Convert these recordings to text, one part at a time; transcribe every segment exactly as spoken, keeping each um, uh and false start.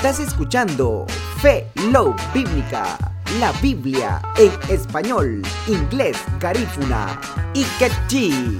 Estás escuchando Fe Love Bíblica, la Biblia en español, inglés, garífuna y quechí.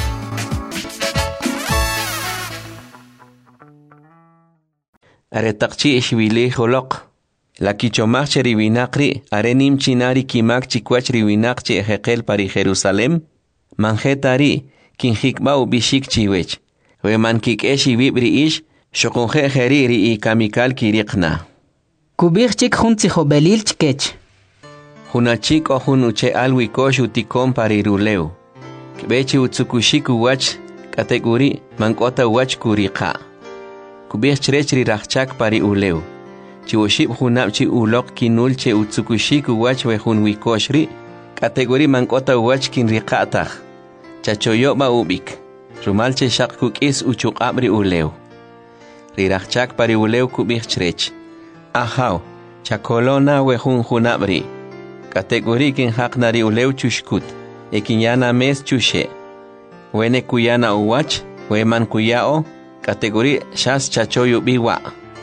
Aretaqchi ishwili holok. La kichomach riwinakri arenim chinari kimak chikwach riwinakchi ejekel pari Jerusalem. Manjetari kinjikbau bishik chiwech. We mankik eshi vibri ish shokunje jeriri i kamikal kirikna. Kubir chik junti jobelil chkech. Hunachik o hunuche alwikosh utikom pari ruleu. Kbechi utsukushiku wach kategori mankota wach kurika. Kubir chrechri rachak pari uleu. Chiwoship hunap chi ulok kinul che utsukushiku wach we hunwikoshri. Kategori mankota wach kinrikatach. Chachoyo ba ubik. Rumal che shak kukis uchuk abri uleu. Rirachak pari uleu kubir chrech. Ahaw. Chakolona we hun hunabri. Kategori kin haknari uleu chushkut. Ekinyana mes chushe. Wene kuyana uwach. We man kuyao. Kategori shas chachoyo biwa.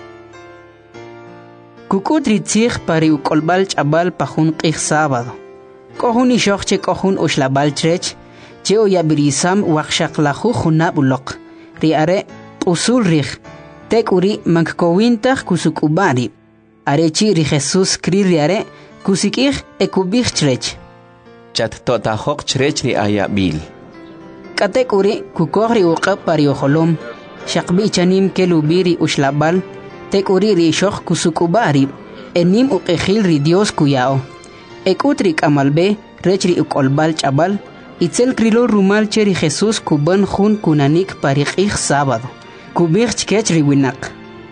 Kukutri tzich pari ukolbal chabal pahun qih sábado. Kohun ishokche kohun ushlabal chrech. Cheo yabirisam wakshaklahu hunab ulok. Riare usul rich. Tekuri mankowintach kusukubari. Arechi ri Jesus kri riare kusikih ekubich chrech. Chat totahok chrech ri ayabil. Katekuri kukohri uqab pari oholom. Shakbi chanim kelubiri ushlabal. Tekuri ri shokh kusukubari. Enim uqehil ri Dios kuyao. Ekutrik amalbe rechri ukolbal chabal. Itzel krilo rumal cheri Jesus kuban jun kunanik pariqih sábado. Kubir chkech riwinak.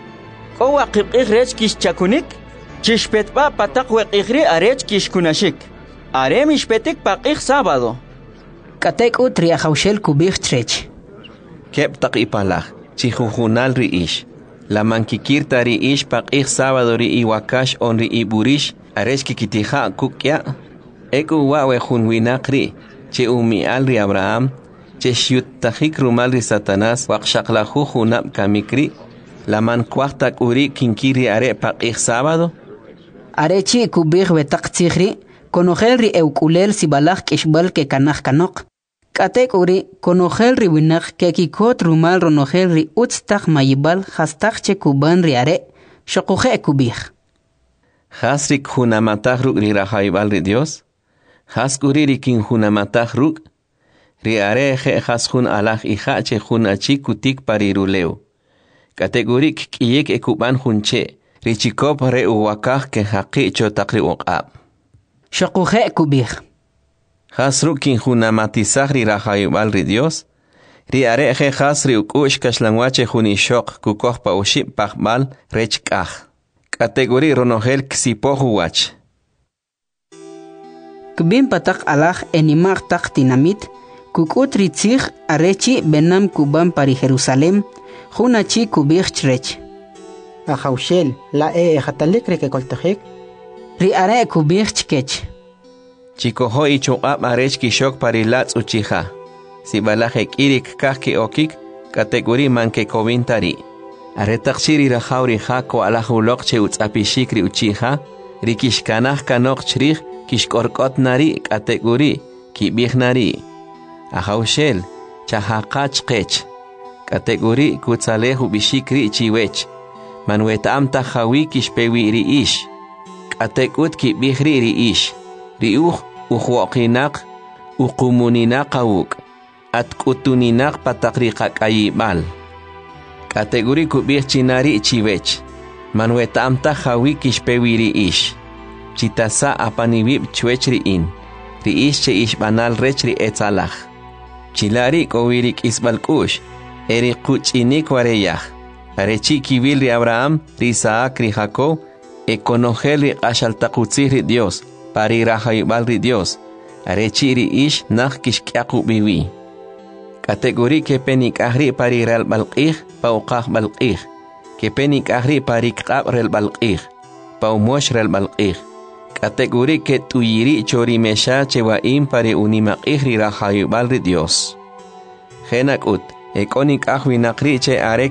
Owa qibqih rech kish chakunik. Chishpetba patak weqihri arech kish kunashik. Arem ishpetik paqih sábado. Katek utri ahawshel kubir trech. Kep tak ipalach. Chihujunal ri ish. La mankikirta ri ish paqih sábado ri iwakash on ri iburish. Arech kikitija kukya. Eku wawe junwinak ri. Che umi alri Abraham, che shiutajik rumalri Satanás, wakshaklahu hunab kamikri, la man kwachtak uri kinkiri are paqih sábado. Arechi kubir betak tzihri, konojelri eukulel sibalach kishbal ke kanach kanok. Katek uri, konojelri winach ke kikot rumal ronojelri utstak mayibal hastak che kubanri are, shokuje kubir. Hasrik hunamatah ri rahaibal ri Dios. Haskuri kin hunamatah ruk. Riareje haskun alaj ija che hunachi kutik pariruleu. Kategorik kiyek ekuban hunche. Richikop re uwakah ke haqi chotakri uqab. Shokuje kubir. Hasruk kin hunamatizah ri rahayubal ri Dios. Riareje hasri ukush kashlangwache hunishok kukoh pa uship pahbal rechkah. Kategori ronogel ksipohu wach. Kubin patak alaj enimag tak tinamit, kukutri tzich arechi benam kuban pari Jerusalem, hunachi kubich chrech. Ahawshel, la e ejatalik reke koltajik? Ri are kubich chkech. Chikoho ichungab arech kishok pari latz uchija. Si balajek irik kahki okik, kategori manke kovintari. Aretakshiri rahauri hako alajulok che utzapishikri uchija, rikishkanah kanok chrich, kishkorkot nari kategori kibih nari. Ahawshel chahaqach qech. Kategori kutzalehu bishikri chiwech. Manwetam tahawi kishpewi ri ish. Katekut kibihri ri ish. Riuh uhuoqinak uqumuninaq awuk. Atkutuninaq patakriqak ayibal. Kategori kubih chinari chiwech. Manwetam tahawi kishpewi ri ish. Chitasa apanibib chuechri in. Riish che ishbanal rechri etzalach. Chilari kowirik isbalkush. Eri kuchinik wareyach. Arechi kibil ri Abraham, ri Isaac, ri Jacob. Ekonogel ri ashaltakutzih ri Dios. Pari rahayubal ri Dios. Arechi ri ish nach kishkyaku biwi. Kategori ke penik ahri pari rel balqih, pauqah balqih. Ke penik ahri pari kqab rel balqih. Paumosh rel balqih. Kategori que tuyiri chori mesha chewa impare unimaqihri rahayubal ri Dios. Genakut, ekonik ahwinakri che arek